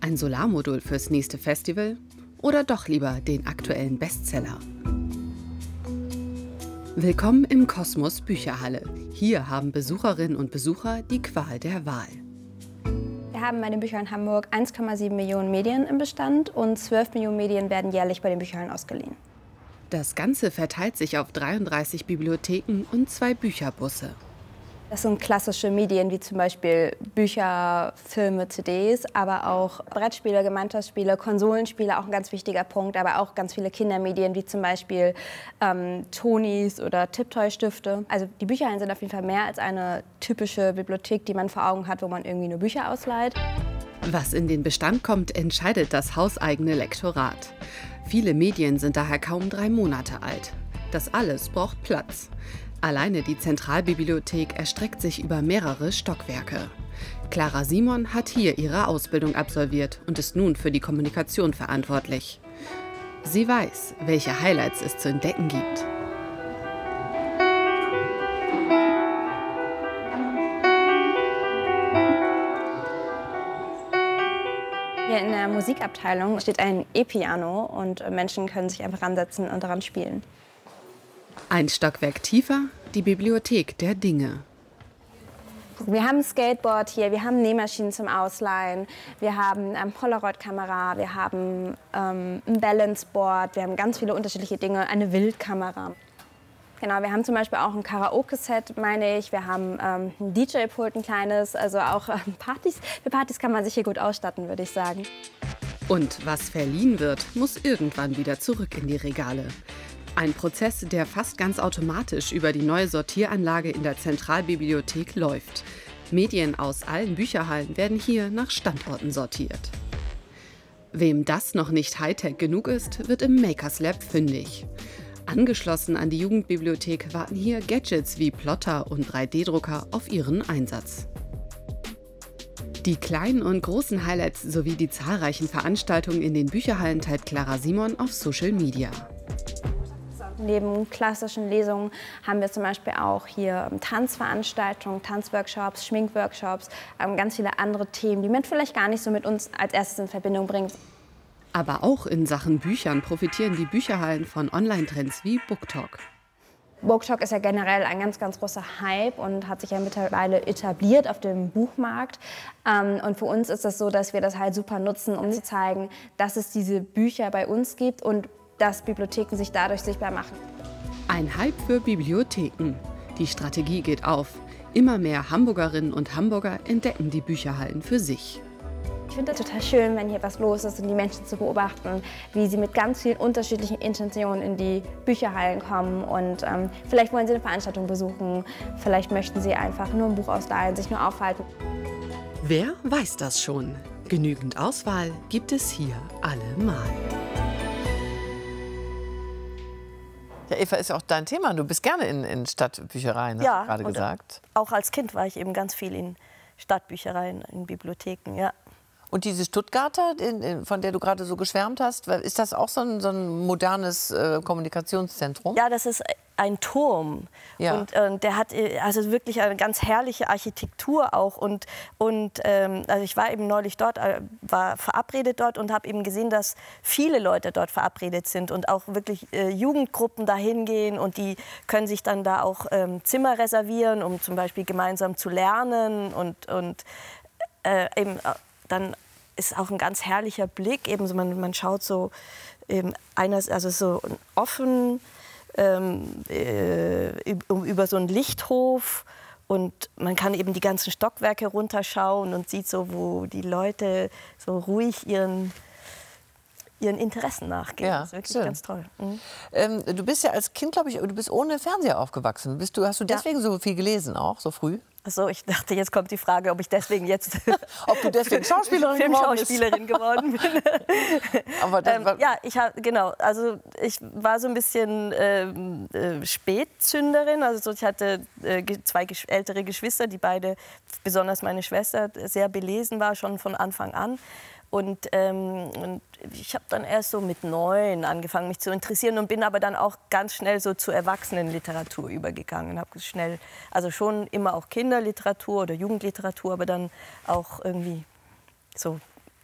Ein Solarmodul fürs nächste Festival? Oder doch lieber den aktuellen Bestseller? Willkommen im Kosmos Bücherhalle. Hier haben Besucherinnen und Besucher die Qual der Wahl. Wir haben bei den Bücherhallen Hamburg 1,7 Millionen Medien im Bestand und 12 Millionen Medien werden jährlich bei den Bücherhallen ausgeliehen. Das Ganze verteilt sich auf 33 Bibliotheken und 2 Bücherbusse. Das sind klassische Medien wie zum Beispiel Bücher, Filme, CDs, aber auch Brettspiele, Gemeinschaftsspiele, Konsolenspiele, auch ein ganz wichtiger Punkt, aber auch ganz viele Kindermedien wie zum Beispiel Tonis oder Tiptoy-Stifte. Also die Bücherhallen sind auf jeden Fall mehr als eine typische Bibliothek, die man vor Augen hat, wo man irgendwie nur Bücher ausleiht. Was in den Bestand kommt, entscheidet das hauseigene Lektorat. Viele Medien sind daher kaum 3 Monate alt. Das alles braucht Platz. Alleine die Zentralbibliothek erstreckt sich über mehrere Stockwerke. Clara Simon hat hier ihre Ausbildung absolviert und ist nun für die Kommunikation verantwortlich. Sie weiß, welche Highlights es zu entdecken gibt. Hier in der Musikabteilung steht ein E-Piano und Menschen können sich einfach ransetzen und daran spielen. Ein Stockwerk tiefer, die Bibliothek der Dinge. Wir haben ein Skateboard hier, wir haben Nähmaschinen zum Ausleihen, wir haben eine Polaroid-Kamera, wir haben ein Balanceboard, wir haben ganz viele unterschiedliche Dinge, eine Wildkamera. Genau, wir haben zum Beispiel auch ein Karaoke-Set, meine ich, wir haben ein DJ-Pult, ein kleines, also auch für Partys kann man sich hier gut ausstatten, würde ich sagen. Und was verliehen wird, muss irgendwann wieder zurück in die Regale. Ein Prozess, der fast ganz automatisch über die neue Sortieranlage in der Zentralbibliothek läuft. Medien aus allen Bücherhallen werden hier nach Standorten sortiert. Wem das noch nicht Hightech genug ist, wird im Makers Lab fündig. Angeschlossen an die Jugendbibliothek warten hier Gadgets wie Plotter und 3D-Drucker auf ihren Einsatz. Die kleinen und großen Highlights sowie die zahlreichen Veranstaltungen in den Bücherhallen teilt Clara Simon auf Social Media. Neben klassischen Lesungen haben wir zum Beispiel auch hier Tanzveranstaltungen, Tanzworkshops, Schminkworkshops, ganz viele andere Themen, die man vielleicht gar nicht so mit uns als erstes in Verbindung bringt. Aber auch in Sachen Büchern profitieren die Bücherhallen von Online-Trends wie BookTok. BookTok ist ja generell ein ganz, ganz großer Hype und hat sich ja mittlerweile etabliert auf dem Buchmarkt. Und für uns ist das so, dass wir das halt super nutzen, um zu zeigen, dass es diese Bücher bei uns gibt und dass Bibliotheken sich dadurch sichtbar machen. Ein Hype für Bibliotheken. Die Strategie geht auf. Immer mehr Hamburgerinnen und Hamburger entdecken die Bücherhallen für sich. Ich finde das total schön, wenn hier was los ist und die Menschen zu beobachten, wie sie mit ganz vielen unterschiedlichen Intentionen in die Bücherhallen kommen. Und vielleicht wollen sie eine Veranstaltung besuchen, vielleicht möchten sie einfach nur ein Buch ausleihen, sich nur aufhalten. Wer weiß das schon? Genügend Auswahl gibt es hier allemal. Ja, Eva, ist ja auch dein Thema. Du bist gerne in Stadtbüchereien, hast du gerade gesagt. Auch als Kind war ich eben ganz viel in Stadtbüchereien, in Bibliotheken, ja. Und diese Stuttgarter, von der du gerade so geschwärmt hast, ist das auch so ein modernes Kommunikationszentrum? Ja, das ist ein Turm. Ja. Und der hat also wirklich eine ganz herrliche Architektur auch. Also ich war eben neulich dort, war verabredet dort und habe eben gesehen, dass viele Leute dort verabredet sind und auch wirklich Jugendgruppen dahin gehen und die können sich dann da auch Zimmer reservieren, um zum Beispiel gemeinsam zu lernen und eben dann ist auch ein ganz herrlicher Blick, eben so man schaut so also so offen über so einen Lichthof und man kann eben die ganzen Stockwerke runterschauen und sieht so, wo die Leute so ruhig ihren Interessen nachgehen. Ja, das ist wirklich schön. ganz toll. Du bist ja als Kind, glaube ich, du bist ohne Fernseher aufgewachsen. Hast du deswegen so viel gelesen auch, so früh? Achso, ich dachte, jetzt kommt die Frage, ob ich deswegen jetzt ob du deswegen Filmschauspielerin geworden bin. Aber ja, genau. Also ich war so ein bisschen Spätzünderin. Also ich hatte 2 ältere Geschwister, die beide, besonders meine Schwester, sehr belesen war, schon von Anfang an. Und ich habe dann erst so mit 9 angefangen, mich zu interessieren und bin aber dann auch ganz schnell so zur Erwachsenenliteratur übergegangen. Habe schnell, also schon immer auch Kinderliteratur oder Jugendliteratur, aber dann auch irgendwie so